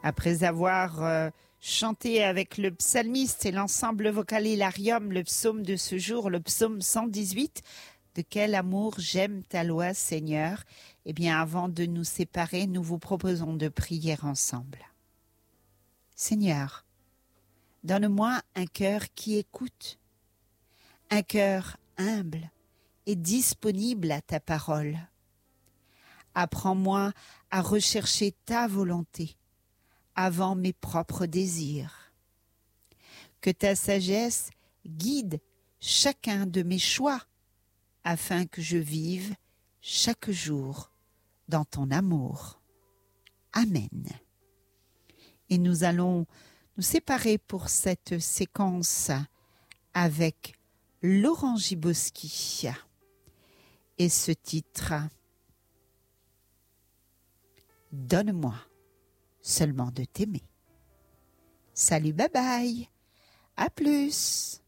Après avoir chanté avec le psalmiste et l'ensemble vocal Hilarium, le psaume de ce jour, le psaume 118, « De quel amour j'aime ta loi, Seigneur », eh bien, avant de nous séparer, nous vous proposons de prier ensemble. Seigneur, donne-moi un cœur qui écoute, un cœur humble et disponible à ta parole. Apprends-moi à rechercher ta volonté avant mes propres désirs. Que ta sagesse guide chacun de mes choix afin que je vive chaque jour dans ton amour. Amen. Et nous allons nous séparer pour cette séquence avec Laurent Gibosky et ce titre « Donne-moi seulement de t'aimer ». Salut, bye bye, à plus.